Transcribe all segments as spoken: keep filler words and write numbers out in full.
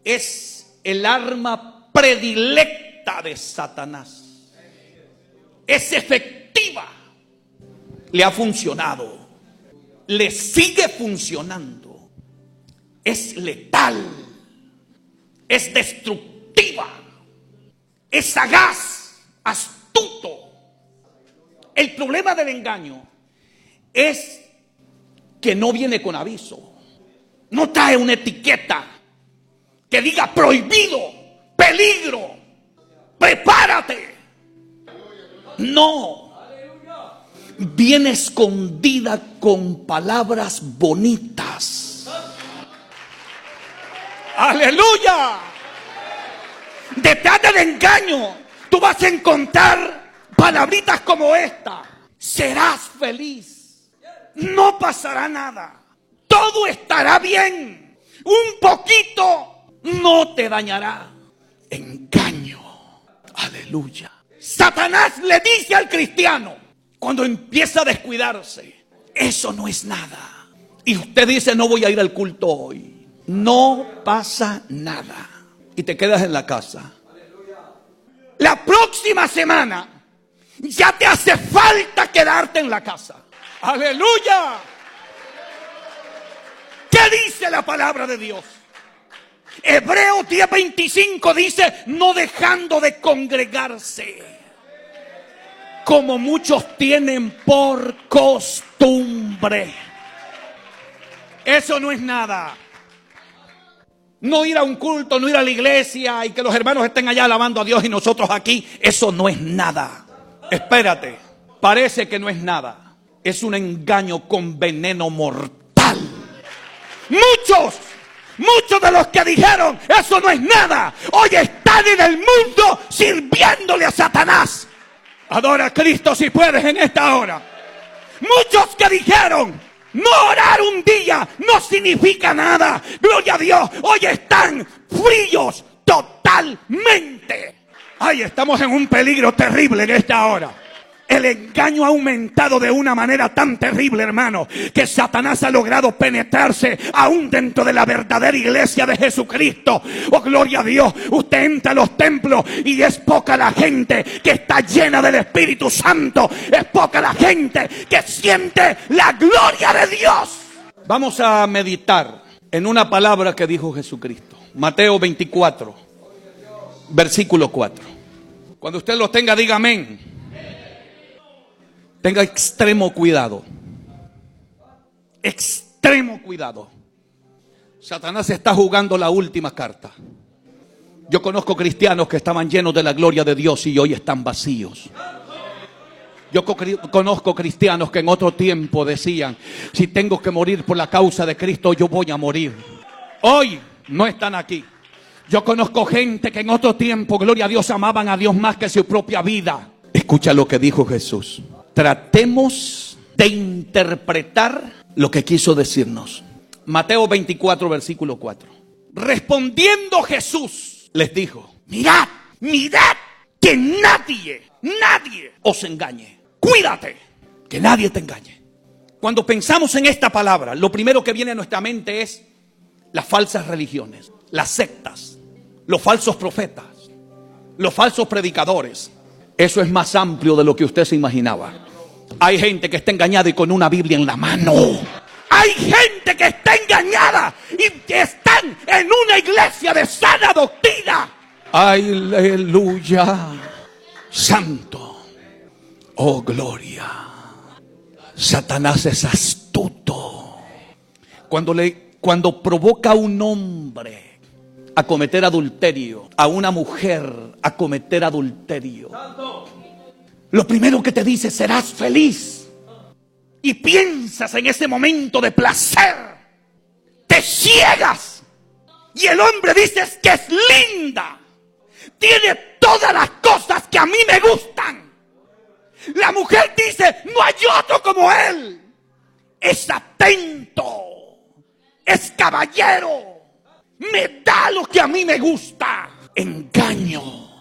es el arma predilecta de Satanás. Es efectiva. Le ha funcionado. Le sigue funcionando. Es letal. Es destructiva. Es sagaz, astuto. El problema del engaño es que no viene con aviso. No trae una etiqueta que diga prohibido, peligro, prepárate. No. Viene escondida con palabras bonitas. Aleluya. Detrás del engaño tú vas a encontrar palabritas como esta. Serás feliz. No pasará nada. Todo estará bien. Un poquito no te dañará. Engaño. Aleluya. Satanás le dice al cristiano, cuando empieza a descuidarse, eso no es nada. Y usted dice, no voy a ir al culto hoy. No pasa nada. Y te quedas en la casa. La próxima semana ya te hace falta quedarte en la casa. Aleluya. ¿Qué dice la palabra de Dios? Hebreos diez veinticinco dice, no dejando de congregarse, como muchos tienen por costumbre. Eso no es nada. No ir a un culto, no ir a la iglesia y que los hermanos estén allá alabando a Dios y nosotros aquí, eso no es nada. Espérate, parece que no es nada. Es un engaño con veneno mortal. Muchos, muchos de los que dijeron eso no es nada, hoy están en el mundo sirviéndole a Satanás. Adora a Cristo si puedes en esta hora. Muchos que dijeron no orar un día no significa nada, gloria a Dios, hoy están fríos totalmente. Ay, estamos en un peligro terrible en esta hora. El engaño ha aumentado de una manera tan terrible, hermano, que Satanás ha logrado penetrarse aún dentro de la verdadera iglesia de Jesucristo. Oh, gloria a Dios. Usted entra a los templos y es poca la gente que está llena del Espíritu Santo. Es poca la gente que siente la gloria de Dios. Vamos a meditar en una palabra que dijo Jesucristo. Mateo veinticuatro, versículo cuatro. Cuando usted lo tenga, diga amén. Tenga extremo cuidado. Extremo cuidado. Satanás está jugando la última carta. Yo conozco cristianos que estaban llenos de la gloria de Dios y hoy están vacíos. Yo conozco cristianos que en otro tiempo decían, si tengo que morir por la causa de Cristo, yo voy a morir. Hoy no están aquí. Yo conozco gente que en otro tiempo, gloria a Dios, amaban a Dios más que su propia vida. Escucha lo que dijo Jesús. Tratemos de interpretar lo que quiso decirnos. Mateo veinticuatro, versículo cuatro. Respondiendo Jesús, les dijo, mirad, mirad que nadie, nadie os engañe. Cuídate, que nadie te engañe. Cuando pensamos en esta palabra, lo primero que viene a nuestra mente es las falsas religiones, las sectas, los falsos profetas, los falsos predicadores. Eso es más amplio de lo que usted se imaginaba. Hay gente que está engañada y con una Biblia en la mano. Hay gente que está engañada y que están en una iglesia de sana doctrina. Aleluya. Santo. Oh, gloria. Satanás es astuto. Cuando le, cuando provoca a un hombre a cometer adulterio, a una mujer a cometer adulterio, lo primero que te dice, serás feliz. Y piensas en ese momento de placer. Te ciegas. Y el hombre dice que es linda. Tiene todas las cosas que a mí me gustan. La mujer dice, no hay otro como él. Es atento. Es caballero. Me da lo que a mí me gusta. Engaño.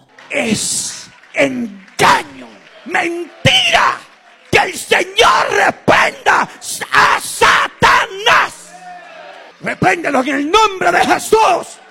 Es engaño. Mentira. Que el Señor reprenda a Satanás. Repréndelo en el nombre de Jesús.